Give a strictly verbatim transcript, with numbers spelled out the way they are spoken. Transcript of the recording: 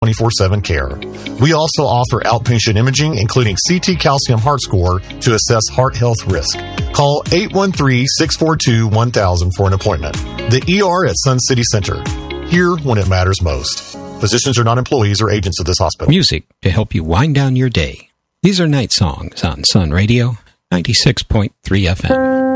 twenty-four seven care. We also offer outpatient imaging, including C T calcium heart score to assess heart health risk. Call eight one three, six four two, one thousand for an appointment. The E R at Sun City Center. Here when it matters most. Physicians are not employees or agents of this hospital. Music to help you wind down your day. These are Night Songs on Sun Radio, ninety-six point three F M.